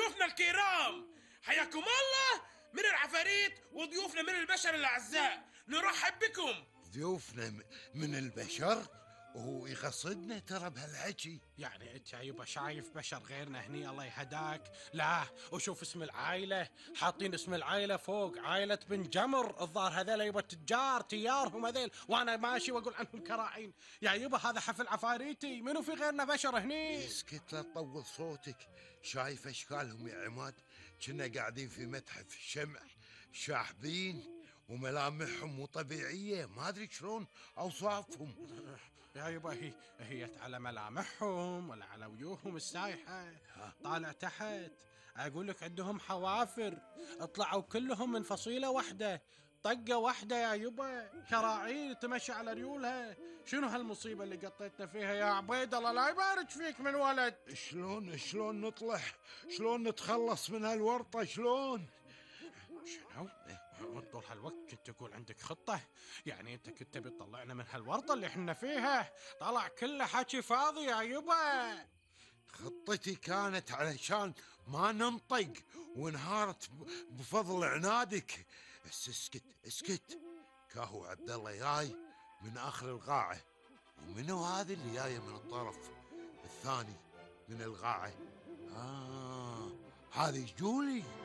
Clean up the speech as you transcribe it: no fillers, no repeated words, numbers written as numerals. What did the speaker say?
ضيوفنا الكرام، حياكم الله من العفاريت وضيوفنا من البشر الأعزاء، نرحب بكم. ضيوفنا من البشر؟ وهو يقصدنا ترى بهالحكي. يعني انت يا يبا شايف بشر غيرنا هني الله يهداك؟ لا، وشوف اسم العائلة، حاطين اسم العائلة فوق، عائلة بن جمر. الظاهر هذول يبا تجار تيارهم هذيل، وانا ماشي واقول عنهم كراعين. يا يبا هذا حفل عفاريتي، منو في غيرنا بشر هني؟ اسكت لا تطول صوتك. شايف اشكالهم يا عماد؟ كنا قاعدين في متحف الشمع، شاحبين وملامحهم مو طبيعية، ما ادري شلون اوصافهم. يا يبا هي على ملامحهم ولا على وجوههم السايحة؟ طالع تحت اقول لك عندهم حوافر، طلعوا كلهم من فصيلة واحدة، طقة واحدة يا يبا، كراعين تمشي على ريولها. شنو هالمصيبة اللي قطيتنا فيها يا عبيد الله؟ لا يبارك فيك من ولد. شلون نطلع؟ شلون نتخلص من هالورطة؟ شلون؟ شنو؟ طول هالوقت كنت تقول عندك خطة؟ يعني انت كنت تبي تطلعنا من هالورطة اللي احنا فيها؟ طلع كله حكي فاضي يا يبا. خطتي كانت علشان ما ننطق، وانهارت بفضل عنادك. بس اسكت. كاهو عبد الله جاي من اخر القاعة، ومنو هذه اللي جاية من الطرف الثاني من القاعة؟ هذه جولي.